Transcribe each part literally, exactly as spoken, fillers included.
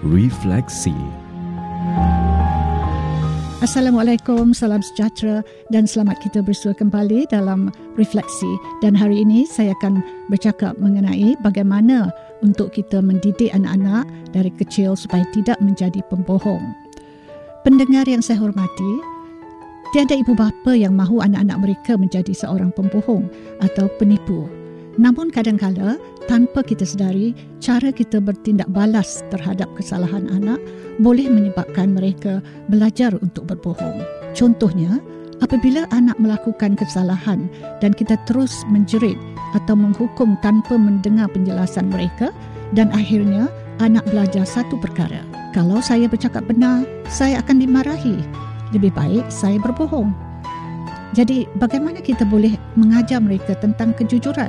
Refleksi. Assalamualaikum, salam sejahtera dan selamat kita bersua kembali dalam Refleksi. Dan hari ini saya akan bercakap mengenai bagaimana untuk kita mendidik anak-anak dari kecil supaya tidak menjadi pembohong. Pendengar yang saya hormati, tiada ibu bapa yang mahu anak-anak mereka menjadi seorang pembohong atau penipu. Namun kadang-kala, tanpa kita sedari, cara kita bertindak balas terhadap kesalahan anak boleh menyebabkan mereka belajar untuk berbohong. Contohnya, apabila anak melakukan kesalahan dan kita terus menjerit atau menghukum tanpa mendengar penjelasan mereka, dan akhirnya anak belajar satu perkara. Kalau saya bercakap benar, saya akan dimarahi. Lebih baik saya berbohong. Jadi, bagaimana kita boleh mengajar mereka tentang kejujuran?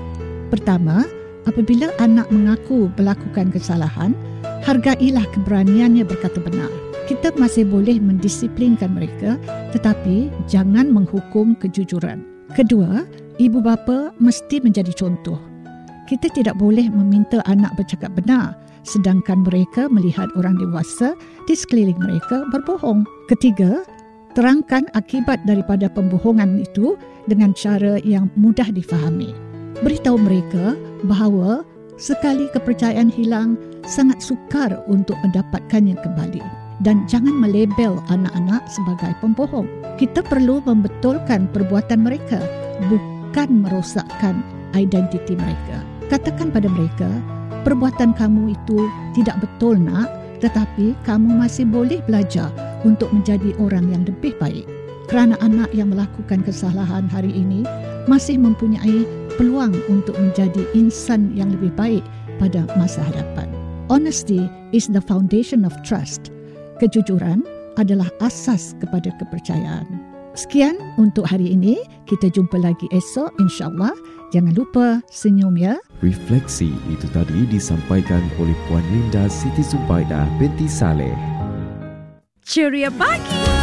Pertama, apabila anak mengaku melakukan kesalahan, hargailah keberaniannya berkata benar. Kita masih boleh mendisiplinkan mereka, tetapi jangan menghukum kejujuran. Kedua, ibu bapa mesti menjadi contoh. Kita tidak boleh meminta anak bercakap benar, sedangkan mereka melihat orang dewasa di sekeliling mereka berbohong. Ketiga, terangkan akibat daripada pembohongan itu dengan cara yang mudah difahami. Beritahu mereka bahawa sekali kepercayaan hilang, sangat sukar untuk mendapatkannya kembali. Dan jangan melabel anak-anak sebagai pembohong. Kita perlu membetulkan perbuatan mereka, bukan merosakkan identiti mereka. Katakan pada mereka, perbuatan kamu itu tidak betul nak, tetapi kamu masih boleh belajar untuk menjadi orang yang lebih baik. Kerana anak yang melakukan kesalahan hari ini masih mempunyai peluang untuk menjadi insan yang lebih baik pada masa hadapan. Honesty is the foundation of trust. Kejujuran adalah asas kepada kepercayaan. Sekian untuk hari ini. Kita jumpa lagi esok insya-Allah. Jangan lupa senyum ya. Refleksi itu tadi disampaikan oleh Puan Linda Siti Zubaidah binti Saleh. Ceria pagi.